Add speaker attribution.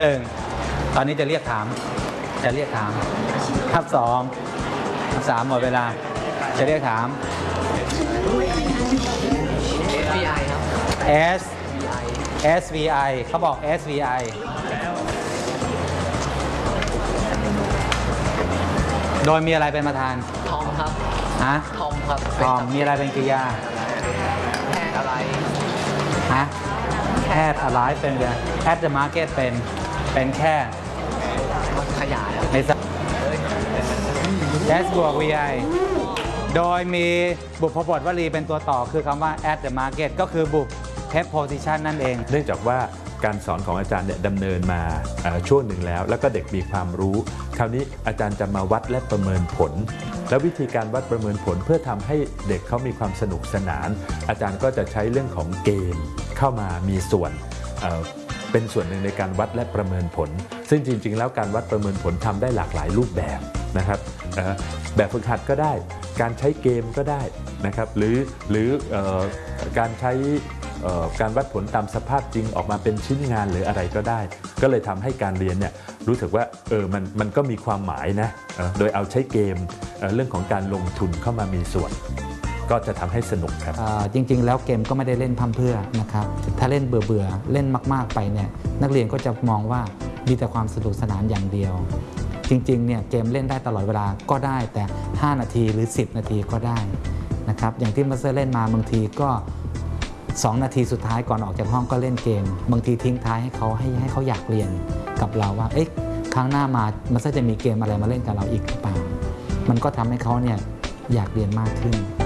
Speaker 1: ตอนนี้จะเรียกถามทับ2ทับ3หมดเวลาจะเรียกถาม
Speaker 2: SVI ครับ
Speaker 1: SVI เขาบอก SVI โดยมีอะไรเป็นประธาน
Speaker 2: ทอมครับ
Speaker 1: ฮะ
Speaker 2: ทอมครับ
Speaker 1: ทอมมีอะไรเป็นกริยา
Speaker 2: แพทย์อะไร
Speaker 1: ฮะแค่อะไรเป็นเลย at the market เป็นแค่
Speaker 2: มันขยายอะ
Speaker 1: ในสัป S บวก VI โดยมีบุพบทวลีเป็นตัวต่อคือคำว่า at the market ก็คือบุพ preposition นั่นเอง
Speaker 3: เนื่องจากว่าการสอนของอาจารย์เนี่ยดำเนินมาช่วงหนึ่งแล้วก็เด็กมีความรู้คราวนี้อาจารย์จะมาวัดและประเมินผล และวิธีการวัดประเมินผลเพื่อทำให้เด็กเขามีความสนุกสนานอาจารย์ก็จะใช้เรื่องของเกมเข้ามามีส่วนเป็นส่วนหนึ่งในการวัดและประเมินผลซึ่งจริงๆแล้วการวัดประเมินผลทำได้หลากหลายรูปแบบนะครับแบบฝึกหัดก็ได้การใช้เกมก็ได้นะครับหรือการใช้การวัดผลตามสภาพจริงออกมาเป็นชิ้นงานหรืออะไรก็ได้ก็เลยทำให้การเรียนเนี่ยรู้สึกว่ามันก็มีความหมายนะโดยเอาใช้เกมเรื่องของการลงทุนเข้ามามีส่วนก็จะทำให้สนุกครับ
Speaker 1: จริงๆแล้วเกมก็ไม่ได้เล่นพร่ำเพรื่อนะครับถ้าเล่นเบื่อเล่นมากๆไปเนี่ยนักเรียนก็จะมองว่ามีแต่ความสนุกสนานอย่างเดียวจริงๆเนี่ยเกมเล่นได้ตลอดเวลาก็ได้แต่5นาทีหรือ10นาทีก็ได้นะครับอย่างที่มาสเตอร์เล่นมาบางทีก็2นาทีสุดท้ายก่อนออกจากห้องก็เล่นเกมบางทีทิ้งท้ายให้เขาอยากเรียนกับเราว่าครั้งหน้ามาสเตอร์จะมีเกมอะไรมาเล่นกับเราอีกหรือเปล่ามันก็ทำให้เขาเนี่ยอยากเรียนมากขึ้น